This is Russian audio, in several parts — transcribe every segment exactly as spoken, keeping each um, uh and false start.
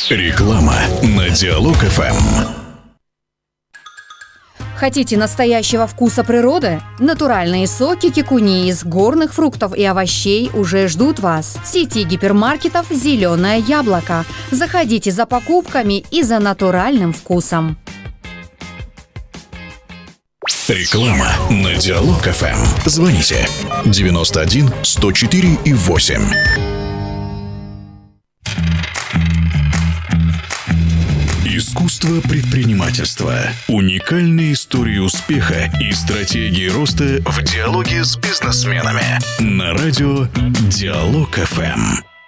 Реклама на Диалог эф эм. Хотите настоящего вкуса природы? Натуральные соки кикуни из горных фруктов и овощей уже ждут вас. В сети гипермаркетов «Зеленое яблоко». Заходите за покупками и за натуральным вкусом. Реклама на Диалог эф эм. Звоните девяносто один сто четыре и восемь. Искусство предпринимательства. Уникальные истории успеха и стратегии роста в диалоге с бизнесменами. На радио Диалог эф эм.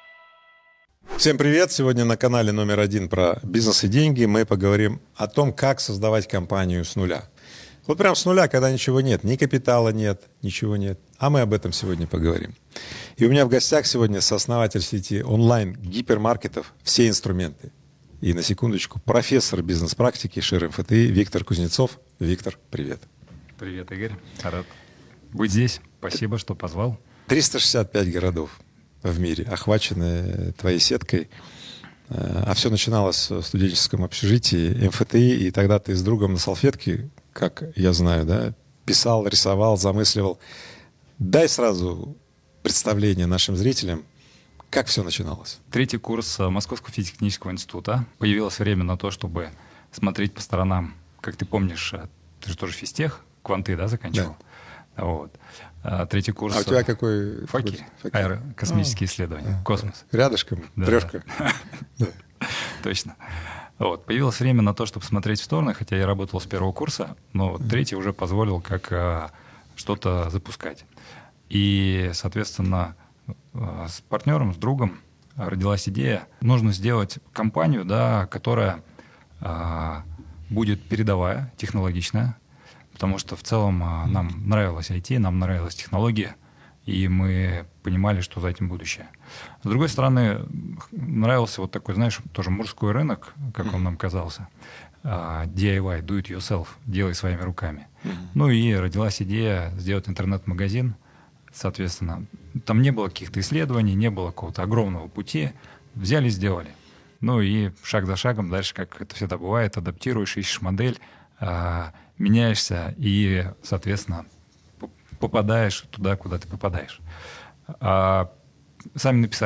Всем привет! Сегодня на канале номер один про бизнес и деньги мы поговорим о том, как создавать компанию с нуля. Вот прям с нуля, когда ничего нет, ни капитала нет, ничего нет. А мы об этом сегодня поговорим. И у меня в гостях сегодня сооснователь сети онлайн-гипермаркетов «Все инструменты». И на секундочку, профессор бизнес-практики ШИР эм эф тэ и Виктор Кузнецов. Виктор, привет. Привет, Игорь. Рад быть здесь. Спасибо, что позвал. триста шестьдесят пять городов в мире охвачены твоей сеткой. А все начиналось в студенческом общежитии эм эф тэ и, и тогда ты с другом на салфетке, как я знаю, да, писал, рисовал, замысливал. Дай сразу представление нашим зрителям, как все начиналось. Третий курс Московского физико-технического института. Появилось время на то, чтобы смотреть по сторонам. Как ты помнишь, ты же тоже физтех, кванты, да, заканчивал? Да. Вот. А, третий курс... А у тебя какой? ФАКи, аэрокосмические а, исследования, а, космос. Рядышком, да, трешка. Да. Точно. Вот. Появилось время на то, чтобы смотреть в стороны, хотя я работал с первого курса, но вот третий уже позволил как а, что-то запускать. И, соответственно, с партнером, с другом родилась идея, нужно сделать компанию, да, которая а, будет передовая, технологичная, потому что в целом а, нам нравилось ай ти, нам нравилась технология, и мы понимали, что за этим будущее. С другой стороны, нравился вот такой, знаешь, тоже мужской рынок, как он нам казался, а, ди ай вай, do it yourself, делай своими руками. Mm-hmm. Ну и родилась идея сделать интернет-магазин. Соответственно, там не было каких-то исследований, не было какого-то огромного пути. Взяли, сделали. Ну и шаг за шагом дальше, как это всегда бывает, адаптируешь, ищешь модель, а, меняешься и, соответственно, попадаешь туда, куда ты попадаешь. А, сами написали